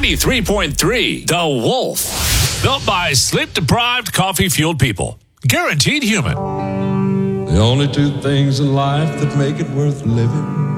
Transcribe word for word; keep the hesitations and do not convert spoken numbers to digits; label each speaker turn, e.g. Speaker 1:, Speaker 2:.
Speaker 1: ninety-three point three The Wolf. Built by sleep-deprived, coffee-fueled people. Guaranteed human.
Speaker 2: The only two things in life that make it worth living